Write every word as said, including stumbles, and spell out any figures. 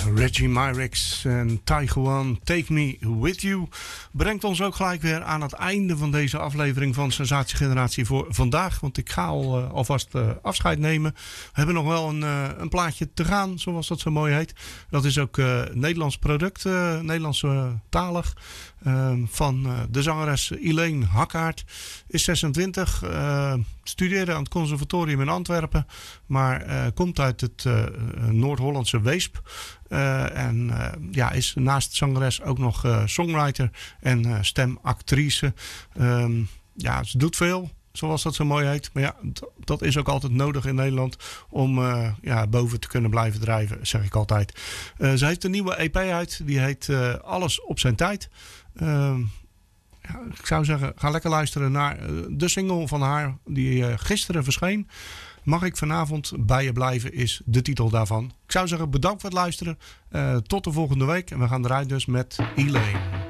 Reggie Myrix en Taiguan, Take Me With You, brengt ons ook gelijk weer aan het einde van deze aflevering van Sensatiegeneratie voor vandaag. Want ik ga al, uh, alvast uh, afscheid nemen. We hebben nog wel een, uh, een plaatje te gaan, zoals dat zo mooi heet. Dat is ook uh, Nederlands product, uh, Nederlands uh, talig. Uh, van uh, de zangeres Elaine Hakkaert. Is zesentwintig, uh, studeerde aan het conservatorium in Antwerpen, maar uh, komt uit het uh, Noord-Hollandse Weesp. Uh, en uh, ja, is naast zangeres ook nog uh, songwriter en uh, stemactrice. Um, ja, ze doet veel, zoals dat zo mooi heet. Maar ja, d- dat is ook altijd nodig in Nederland om uh, ja, boven te kunnen blijven drijven, zeg ik altijd. Uh, ze heeft een nieuwe E P uit, die heet uh, Alles op zijn tijd. Uh, ja, ik zou zeggen, ga lekker luisteren naar uh, de single van haar die uh, gisteren verscheen. Mag ik vanavond bij je blijven is de titel daarvan. Ik zou zeggen, bedankt voor het luisteren. Uh, tot de volgende week. En we gaan eruit dus met Elaine.